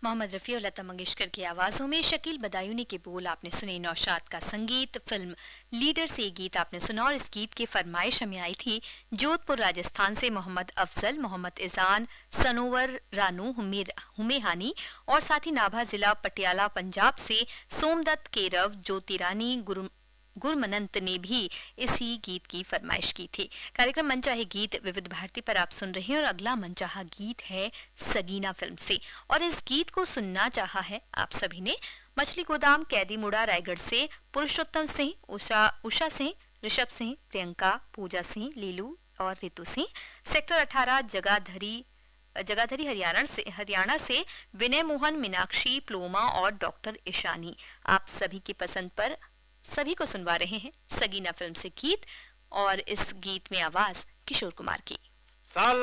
मोहम्मद रफ़ी और लता मंगेशकर की आवाज़ों में शकील बदायूनी के बोल आपने सुने, नौशाद का संगीत, फिल्म लीडर से ये गीत आपने सुना। और इस गीत की फरमाइश हमें आई थी जोधपुर राजस्थान से मोहम्मद अफजल, मोहम्मद इजान, सनोवर रानू, हुमेहानी और साथ ही नाभा जिला पटियाला पंजाब से सोमदत्त केरव, ज्योति रानी, गुरमनंत ने भी इसी गीत की फरमाइश की थी। कार्यक्रम मनचाहे गीत विविध भारती पर आप सुन रहे हैं और अगला मनचाहा गीत है सगीना फिल्म से। और इस गीत को सुनना चाहा है आप सभी ने मछली गोदाम, कैदी मुड़ा, रायगढ़ से पुरुषोत्तम सिंह, उषा सिंह, ऋषभ सिंह, प्रियंका, पूजा सिंह, लीलू और रितु सिंह, सेक्टर 18 जगाधरी हरियाणा से विनय मोहन, मीनाक्षी, प्लोमा और डॉक्टर ईशानी। आप सभी की पसंद पर सभी को सुनवा रहे हैं सगीना फिल्म से गीत, और इस गीत में आवाज किशोर कुमार की।